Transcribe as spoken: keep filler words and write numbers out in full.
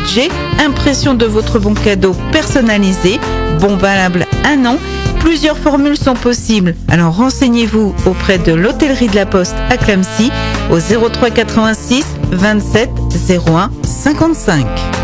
budget, impression de votre bon cadeau personnalisé, bon valable un an. Plusieurs formules sont possibles. Alors renseignez-vous auprès de l'hôtellerie de la Poste à Clamecy au zéro trois quatre-vingt-six vingt-sept zéro un cinquante-cinq.